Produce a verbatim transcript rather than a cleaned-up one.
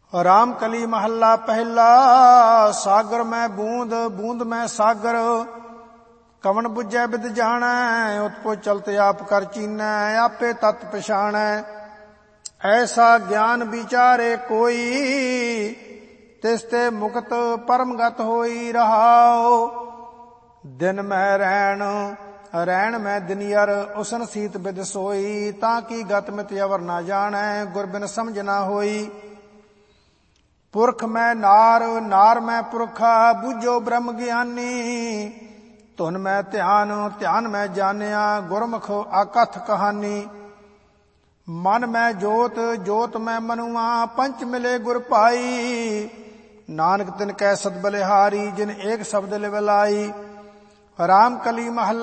ਰਾਮ ਕਲੀ ਮਹੱਲਾ ਪਹਿਲਾ। ਸਾਗਰ ਮੈਂ ਬੂੰਦ ਬੂੰਦ ਮੈਂ ਸਾਗਰ, ਕਵਣ ਬੁੱਝੈ ਬਿਦ ਜਾਣੈ। ਉਤਪੋ ਚਲਤ ਆਪ ਕਰ ਚੀਨੈ, ਆਪੇ ਤਤ ਪਛਾਣੈ। ਐਸਾ ਗਿਆਨ ਵਿਚਾਰੇ ਕੋਈ, ਤਿਸ ਤੇ ਮੁਕਤ ਪਰਮਗਤ ਹੋਈ। ਰਹਾਉ ਦਿਨ ਮੈਂ ਰਹਿਣ ਰਹਿਣ ਮੈਂ ਦਿਨਿਅਰ, ਉਸਨ ਸੀਤ ਬਿਦ ਸੋਈ। ਤਾਂ ਕੀ ਗਤ ਮਿਤ ਅਵਰ ਨਾ ਜਾਣੈ, ਗੁਰ ਬਿਨ ਸਮਝ ਨਾ ਹੋਈ। ਪੁਰਖ ਮੈਂ ਨਾਰ ਨਾਰ ਮੈਂ ਪੁਰਖਾ, ਬੁੱਝੋ ਬ੍ਰਹਮ ਗਿਆਨੀ। ਧੁਨ ਮੈਂ ਧਿਆਨ ਧਿਆਨ ਮੈਂ ਜਾਣਿਆ, ਗੁਰਮੁਖ ਆਕਥ ਕਹਾਨੀ। ਮਨ ਮੈਂ ਜੋਤ ਜੋਤ ਮੈਂ ਮਨੁਆ, ਪੰਚ ਮਿਲੇ ਗੁਰ ਭਾਈ। ਨਾਨਕ ਤਿਨ ਕੈ ਸਦ ਬਲਿਹਾਰੀ, ਜਿਨ ਏਕ ਸ਼ਬਦ ਲਿਵ ਲਾਈ। ਰਾਮ ਕਲੀ ਮਹੱਲਾ